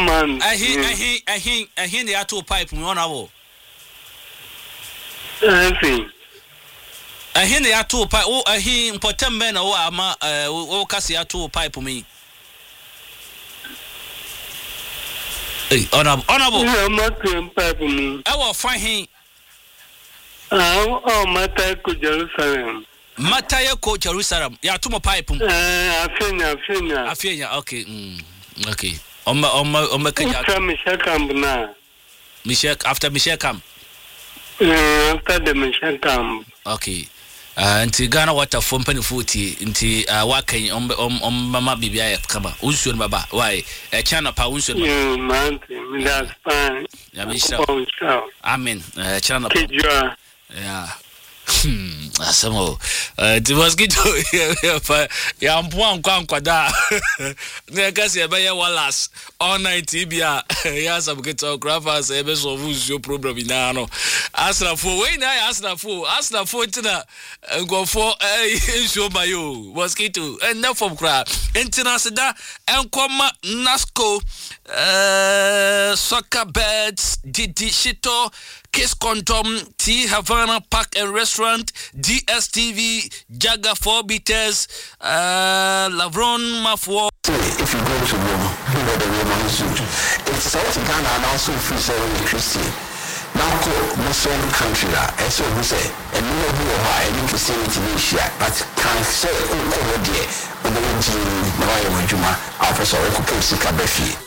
man. I hear the two pipe me on our. I hear the two pipe. Oh, I hear important men or ama o kasi two pipe me. Hey, honorable. Yeah, my pipe me. I will find him. Oh, Mataya ko Jerusalem. Mataya ko Jerusalem. Ya tumo pipe. Afenya. Okay. Okay. After Michelle Camp na. After Michelle Camp. After the Michelle Camp. Okay. Nti Ghana water from penny 40 nti wakan mama bibia ya kama unsuo baba why chana pa unsuo man that's fine ya misha amen chana pa yeah asamo it was good ya mpoa nkwada na kasi ebe ya walas all night bia ya sabuketa grafas ebe so unsuo problem na no asrafo we na ya asrafo ntina ngofo unsuo mayo mosquito na from kra ntina seda enkoma nasco soccer beds didi shito Kiss Condom, T Havana Park and Restaurant, DSTV, Jaga 4 Beaters, Lavron Mafwa. If you go to Rome, you know the Roman suit. It's South Ghana and also free serving Christian. Now, Muslim country, as we say, and you know who are in vicinity in Asia, but can't say, oh, dear, but the Juma, Officer, Sika Befi.